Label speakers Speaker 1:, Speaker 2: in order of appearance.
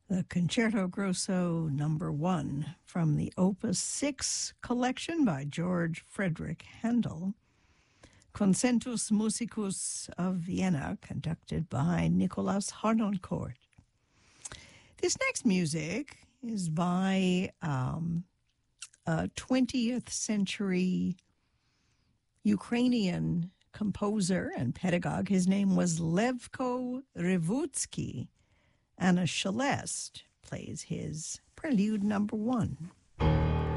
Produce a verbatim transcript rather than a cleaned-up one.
Speaker 1: The Concerto Grosso number one from the Opus six collection by George Frederick Handel. Concentus Musicus of Vienna, conducted by Nicolas Harnoncourt. This next music is by um, a twentieth century Ukrainian composer and pedagogue. His name was Levko Revutsky. Anna Shelest plays his Prelude number one.